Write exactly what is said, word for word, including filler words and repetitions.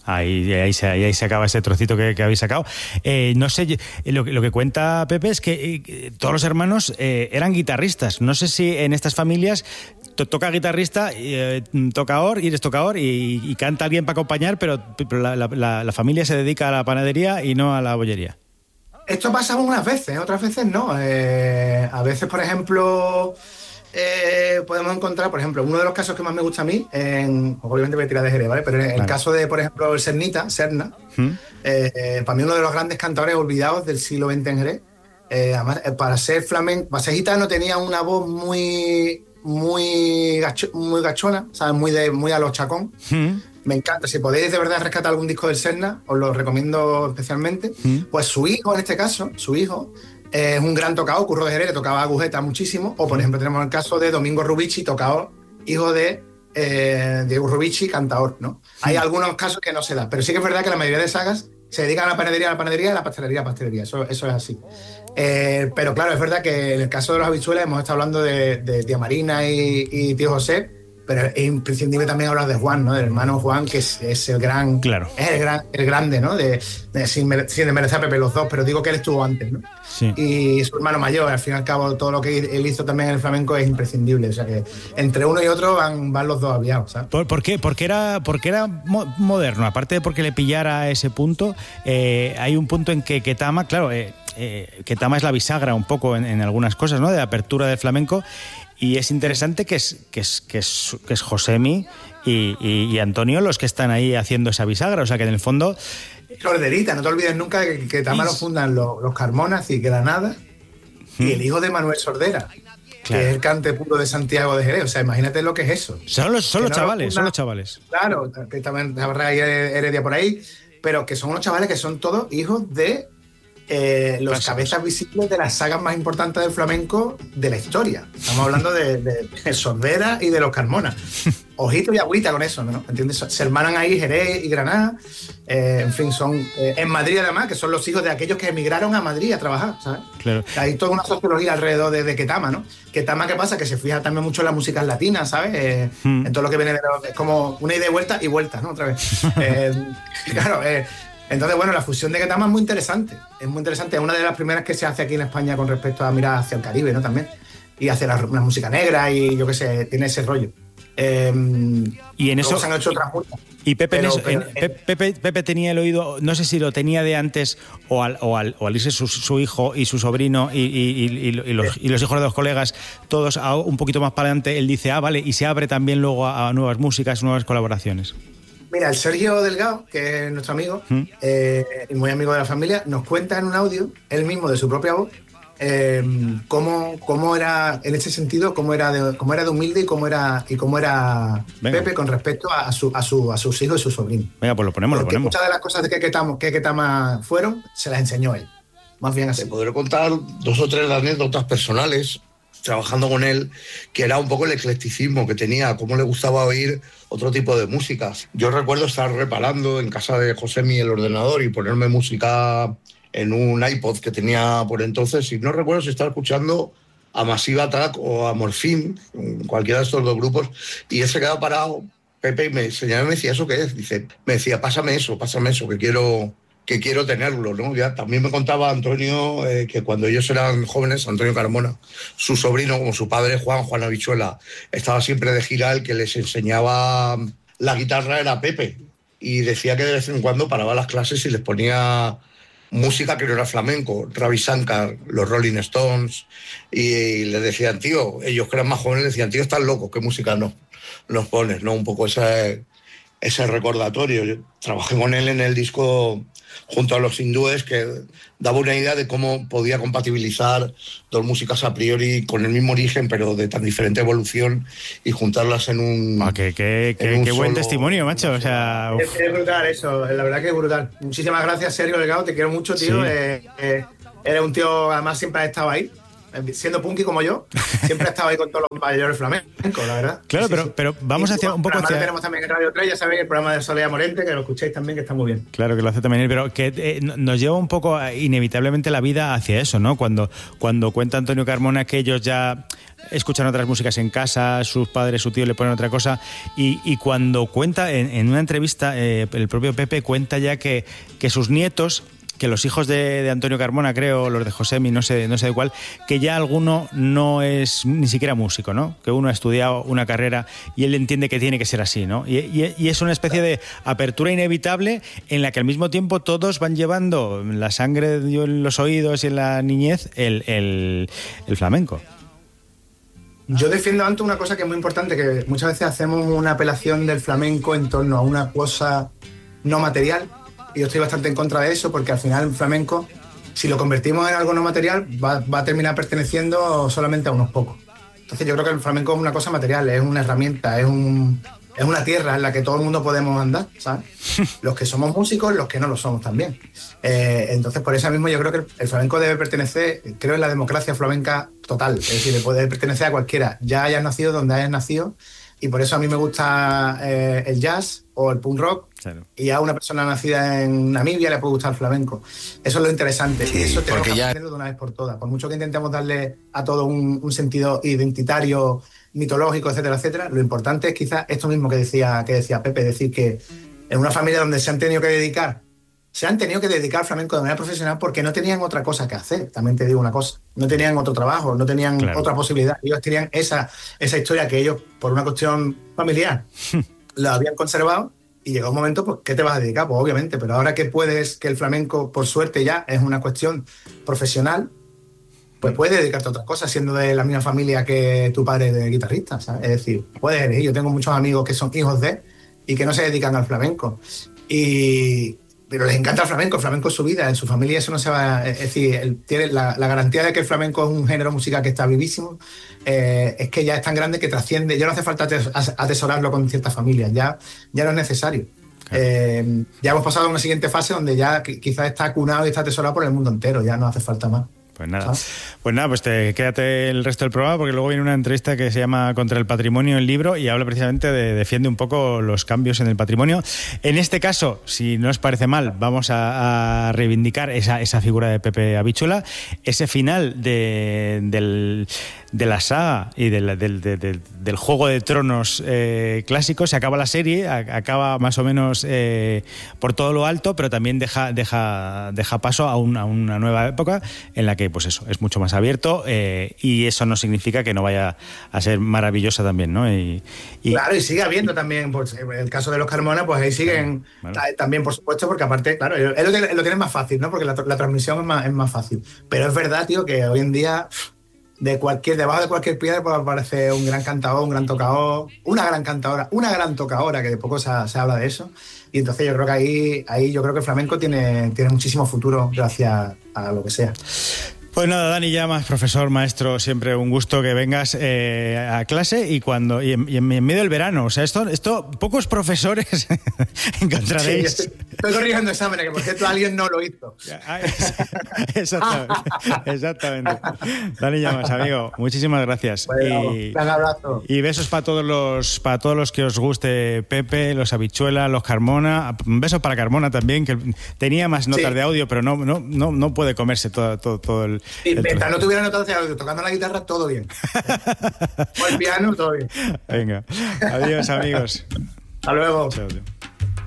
Ahí, ahí, se, ahí se acaba ese trocito que, que habéis sacado. Eh, no sé, lo, lo que cuenta Pepe es que eh, todos los hermanos eh, eran guitarristas. No sé si en estas familias to, toca guitarrista, eh, tocador, y eres tocador y, y canta alguien para acompañar, pero, pero la, la, la familia se dedica a la panadería y no a la bollería. Esto pasaba unas veces, otras veces no. Eh, a veces, por ejemplo... Eh, podemos encontrar, por ejemplo, uno de los casos que más me gusta a mí, en, obviamente voy a tirar de Jerez, ¿vale? Pero en el claro. caso de, por ejemplo, el Cernita, Serna, ¿Mm? eh, eh, para mí uno de los grandes cantadores olvidados del siglo veinte en Jerez. Eh, además, eh, para ser flamenco, para ser gitano tenía una voz muy, muy, gacho, muy gachona, ¿sabes? Muy, de, muy a los Chacón. ¿Mm? Me encanta. Si podéis de verdad rescatar algún disco del Serna, os lo recomiendo especialmente. ¿Mm? Pues su hijo, en este caso, su hijo... es un gran tocador, Curro de Jerez, tocaba agujeta muchísimo. O, por ejemplo, tenemos el caso de Domingo Rubici, tocador, hijo de eh, Diego Rubici, cantador, ¿no? Sí. Hay algunos casos que no se da, pero sí que es verdad que la mayoría de sagas se dedican a la panadería, a la panadería y a la pastelería, a la pastelería. Eso, eso es así. Eh, pero claro, es verdad que en el caso de los habichuelas hemos estado hablando de, de tía Marina y, y tío José, pero es imprescindible también hablar de Juan, ¿no? Del hermano Juan, que es, es el gran... Claro. Es el, gran, el grande, ¿no? De, de, sin, mere, sin desmerecer a Pepe, los dos, pero digo que él estuvo antes, ¿no? Sí. Y su hermano mayor, al fin y al cabo, todo lo que él hizo también en el flamenco es imprescindible. O sea que entre uno y otro van, van los dos aviados, ¿sabes? ¿Por, por qué? Porque era, porque era mo moderno. Aparte de porque le pillara a ese punto, eh, hay un punto en que Ketama, claro, eh, eh, Ketama es la bisagra un poco en, en algunas cosas, ¿no? De apertura del flamenco. Y es interesante que es, que es, que es, que es Josemi y, y, y Antonio los que están ahí haciendo esa bisagra. O sea que en el fondo... Sorderita, no te olvides nunca que, que Tama lo fundan los, los Carmonas y Granada ¿Mm? Y el hijo de Manuel Sordera, claro. Que es el cante puro de Santiago de Jerez. O sea, imagínate lo que es eso. Son los, son los no chavales, lo son los chavales. Claro, que también habrá Heredia por ahí, pero que son unos chavales que son todos hijos de... Eh, los Clásicos. Cabezas visibles de las sagas más importantes del flamenco de la historia. Estamos hablando de, de, de Sordera y de los Carmona. Ojito y agüita con eso, ¿no? ¿Entiendes? Se hermanan ahí Jerez y Granada. Eh, en fin, son eh, en Madrid además, que son los hijos de aquellos que emigraron a Madrid a trabajar, ¿sabes? Claro. Hay toda una sociología alrededor de, de Ketama, ¿no? Ketama, ¿qué pasa? Que se fija también mucho en las músicas latinas, ¿sabes? Eh, hmm. En todo lo que viene de los, es como una ida y vuelta y vuelta, ¿no? Otra vez. eh, claro, eh, entonces, bueno, la fusión de Ketama es muy interesante. Es muy interesante. Es una de las primeras que se hace aquí en España con respecto a mirar hacia el Caribe, ¿no? También. Y hacia la, la música negra y yo qué sé, tiene ese rollo. Eh, y en eso se han hecho otras muchas. Y Pepe, pero, en eso, pero, en, Pepe, Pepe tenía el oído, no sé si lo tenía de antes o al, o al, o al irse su, su hijo y su sobrino y, y, y, y, los, y los hijos de los colegas, todos a, un poquito más para adelante, él dice, ah, vale, y se abre también luego a, a nuevas músicas, nuevas colaboraciones. Mira, el Sergio Delgado, que es nuestro amigo, ¿Mm? eh, y muy amigo de la familia, nos cuenta en un audio, él mismo de su propia voz, eh, cómo, cómo era, en ese sentido, cómo era de, cómo era de humilde y cómo era, y cómo era Pepe con respecto a, su, a, su, a sus hijos y sus sobrinos. Venga, pues lo ponemos, Porque lo ponemos. Muchas de las cosas de que Ketama, que Ketama fueron, se las enseñó él. Más bien así. Te podré contar dos o tres anécdotas personales trabajando con él, que era un poco el eclecticismo que tenía, cómo le gustaba oír otro tipo de músicas. Yo recuerdo estar reparando en casa de Josemi el ordenador y ponerme música en un iPod que tenía por entonces, y no recuerdo si estaba escuchando a Massive Attack o a Morphine, cualquiera de estos dos grupos, y él se quedaba parado, Pepe, y me señalaba y me decía, ¿eso qué es? Dice, me decía, pásame eso, pásame eso, que quiero... que quiero tenerlo, ¿no? Ya también me contaba Antonio eh, que cuando ellos eran jóvenes, Antonio Carmona, su sobrino, como su padre Juan, Juan Habichuela, estaba siempre de gira, el que les enseñaba la guitarra era Pepe, y decía que de vez en cuando paraba las clases y les ponía música que no era flamenco, Ravi Shankar, los Rolling Stones, y, y les decían, tío, ellos que eran más jóvenes decían, tío, estás loco, ¿qué música no nos pones? ¿No? Un poco ese, ese recordatorio. Yo trabajé con él en el disco junto a los hindúes, que daba una idea de cómo podía compatibilizar dos músicas a priori con el mismo origen, pero de tan diferente evolución, y juntarlas en un... Ah, qué qué, qué, qué buen solo... testimonio, macho. O sea, es, es brutal eso, la verdad que es brutal. Muchísimas gracias, Sergio Delgado, te quiero mucho, tío. Sí. Eh, eh, eres un tío, además siempre has estado ahí. siendo punky como yo, siempre he estado ahí con todos los mayores flamencos, la verdad. Claro, sí, pero, sí. pero vamos y, hacia un poco hacia... tenemos también en Radio tres, ya sabéis, el programa de Soledad Morente, que lo escuchéis también, que está muy bien. Claro que lo hace también él, pero que eh, nos lleva un poco inevitablemente la vida hacia eso, ¿no? Cuando, cuando cuenta Antonio Carmona que ellos ya escuchan otras músicas en casa, sus padres, su tío le ponen otra cosa, y, y cuando cuenta en, en una entrevista, eh, el propio Pepe cuenta ya que, que sus nietos, que los hijos de, de Antonio Carmona, creo, los de Josemi, no sé, no sé de cuál, que ya alguno no es ni siquiera músico, ¿no? Que uno ha estudiado una carrera y él entiende que tiene que ser así, ¿no? Y, y, y es una especie de apertura inevitable en la que al mismo tiempo todos van llevando la sangre en los oídos y en la niñez el, el, el flamenco. Yo defiendo antes una cosa que es muy importante, que muchas veces hacemos una apelación del flamenco en torno a una cosa no material, y yo estoy bastante en contra de eso, porque al final el flamenco, si lo convertimos en algo no material, va, va a terminar perteneciendo solamente a unos pocos. Entonces yo creo que el flamenco es una cosa material, es una herramienta, es, un, es una tierra en la que todo el mundo podemos andar, ¿sabes? Los que somos músicos, los que no lo somos también. Eh, entonces por eso mismo yo creo que el flamenco debe pertenecer, creo en la democracia flamenca total, es decir, puede pertenecer a cualquiera, ya hayas nacido donde hayas nacido, y por eso a mí me gusta eh, el jazz o el punk rock, claro. Y a una persona nacida en Namibia le puede gustar el flamenco. Eso es lo interesante, sí, eso tenemos que ya... aprenderlo de una vez por todas. Por mucho que intentemos darle a todo un, un sentido identitario, mitológico, etcétera, etcétera, lo importante es quizás esto mismo que decía, que decía Pepe, es decir, que en una familia donde se han tenido que dedicar se han tenido que dedicar al flamenco de manera profesional porque no tenían otra cosa que hacer, también te digo una cosa, no tenían otro trabajo, no tenían claro. otra posibilidad, ellos tenían esa, esa historia que ellos, por una cuestión familiar, la habían conservado, y llegó un momento, pues, ¿qué te vas a dedicar? Pues obviamente, pero ahora que puedes, que el flamenco, por suerte ya, es una cuestión profesional, pues puedes dedicarte a otras cosas, siendo de la misma familia que tu padre de guitarrista, ¿sabes? Es decir, puedes elegir. Yo tengo muchos amigos que son hijos de, y que no se dedican al flamenco, y... pero les encanta el flamenco, el flamenco es su vida, en su familia eso no se va... Es decir, el, tiene la, la garantía de que el flamenco es un género musical que está vivísimo, eh, es que ya es tan grande que trasciende, ya no hace falta atesorarlo con ciertas familias, ya, ya no es necesario. Claro. Eh, ya hemos pasado a una siguiente fase donde ya quizás está acunado y está atesorado por el mundo entero, ya no hace falta más. Pues nada, pues nada, pues te, quédate el resto del programa porque luego viene una entrevista que se llama Contra el Patrimonio, el libro, y habla precisamente de, defiende un poco los cambios en el patrimonio. En este caso, si no os parece mal, vamos a, a reivindicar esa, esa figura de Pepe Habichuela, ese final de, del, de la saga y del, del, del, del Juego de Tronos eh, clásico. Se acaba la serie, a, acaba más o menos eh, por todo lo alto, pero también deja, deja, deja paso a, un, a una nueva época en la que pues eso, es mucho más abierto eh, y eso no significa que no vaya a ser maravillosa también, ¿no? Y, y... Claro, y sigue habiendo también, pues, en el caso de los Carmona, pues ahí siguen claro, bueno. también, por supuesto, porque aparte, claro, es lo, que, lo tienen más fácil, ¿no? Porque la, la transmisión es más, es más fácil. Pero es verdad, tío, que hoy en día, de cualquier, debajo de cualquier piedra puede aparecer un gran cantador, un gran tocador, una gran cantadora, una gran tocadora, que de poco se, se habla de eso. Y entonces yo creo que ahí, ahí yo creo que el flamenco tiene, tiene muchísimo futuro gracias a lo que sea. Pues nada, Dani Llamas, profesor, maestro, siempre un gusto que vengas eh, a clase y cuando y en, y en medio del verano. O sea, esto, esto pocos profesores encontraréis. Sí, estoy, estoy corrigiendo exámenes, que por cierto alguien no lo hizo. Exactamente. Exactamente. Dani Llamas, amigo, muchísimas gracias. Bueno, y, un abrazo. Y besos para todos los para todos los que os guste Pepe, los Habichuela, los Carmona. Un beso para Carmona también, que tenía más notas sí. de audio, pero no, no, no, no puede comerse todo, todo, todo el. Sí, mientras no tuviera notas de audio, tocando la guitarra, todo bien. O el piano, todo bien. Venga, adiós amigos. Hasta luego. Chao, tío.